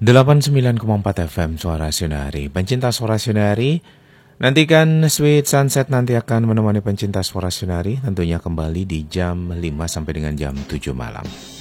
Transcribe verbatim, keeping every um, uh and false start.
delapan puluh sembilan koma empat F M Suara Sionari. Pencinta Suara Sionari, nantikan Sweet Sunset nanti akan menemani pencinta Suara Sionari tentunya kembali di jam lima sampai dengan jam tujuh malam.